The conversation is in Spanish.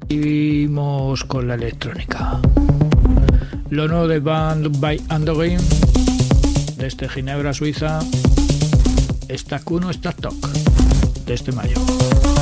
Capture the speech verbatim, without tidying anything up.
Seguimos con la electrónica. Lo nuevo de Band by Andorin, desde Ginebra, Suiza. Está Kuno, está Talk, desde mayo.